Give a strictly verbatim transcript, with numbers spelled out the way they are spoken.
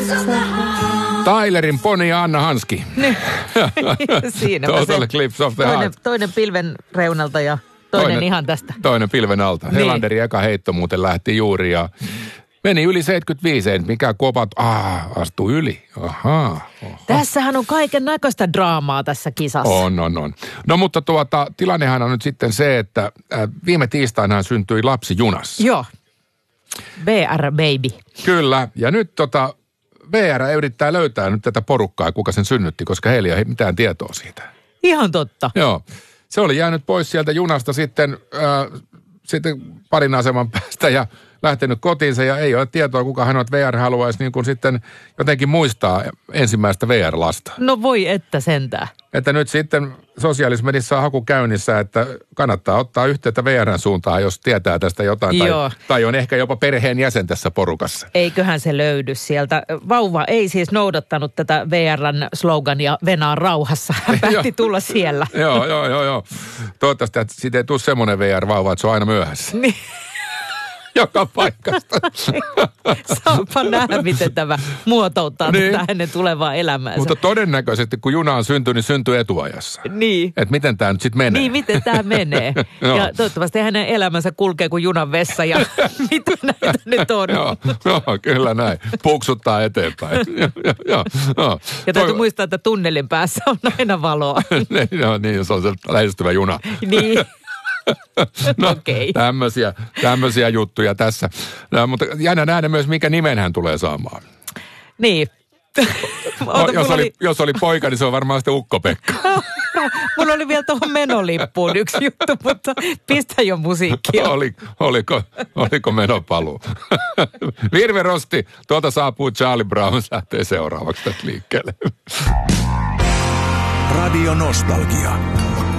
Tylerin Poni ja Anna Hanski. Siinä Total Eclipse of the toinen, Heart. toinen pilven reunalta ja toinen, toinen ihan tästä. Toinen pilven alta. Niin. Helanderin eka heitto muuten lähti juuri ja meni yli seitsemänkymmentäviisi, ei mikään kopat. Ah, astui yli. Ahaa. Oho. Tässähän on kaiken näköistä draamaa tässä kisassa. On, on, on. No mutta tuota, tilannehan on nyt sitten se, että äh, viime tiistaina syntyi lapsi junassa. Joo. V R Baby. Kyllä, ja nyt tota, V R yrittää löytää nyt tätä porukkaa, kuka sen synnytti, koska heillä ei ole mitään tietoa siitä. Ihan totta. Joo, se oli jäänyt pois sieltä junasta sitten, äh, sitten parin aseman päästä ja lähtenyt kotiinsa ja ei ole tietoa, kuka hän on, että V R haluaisi niin kuin sitten jotenkin muistaa ensimmäistä V R-lasta. No voi että sentään. Että nyt sitten sosiaalisessa mediassa on haku käynnissä, että kannattaa ottaa yhteyttä V R:n suuntaan, jos tietää tästä jotain. Tai, tai on ehkä jopa perheen jäsen tässä porukassa. Eiköhän se löydy sieltä. Vauva ei siis noudattanut tätä V R:n slogania venaa rauhassa. Hän päätti tulla siellä. Joo, joo, joo, joo. Toivottavasti, että siitä ei tule semmoinen V R-vauva, että se on aina myöhässä. Niin. Joka paikasta. Saapa nähdä, miten tämä muotouttaa niin. tätä hänen tulevaa elämäänsä. Mutta todennäköisesti, kun juna on syntynyt, niin syntyy etuajassa. Niin. Että miten tämä nyt sitten menee. Niin, miten tämä menee. no. Ja toivottavasti hänen elämänsä kulkee kuin junan vessa ja mitä näitä nyt on. Joo, no, kyllä näin. Puksuttaa eteenpäin. jo, jo, jo, jo. Ja täytyy Toi... muistaa, että tunnelin päässä on aina valoa. no, niin, se on se lähestyvä juna. niin. No, okay. tämmöisiä, tämmöisiä juttuja tässä. No, mutta jännä nähdä myös, mikä nimen hän tulee saamaan. Niin. no, jos, oli, oli... jos oli poika, niin se on varmaan sitten Ukko-Pekka. Mulla oli vielä tuohon menolippuun yksi juttu, mutta pistä jo musiikkia. oli, oliko, oliko menopaluu? Virve Rosti, tuolta saapuu Charlie Brown, lähtee seuraavaksi tästä liikkeelle. Radio Nostalgia.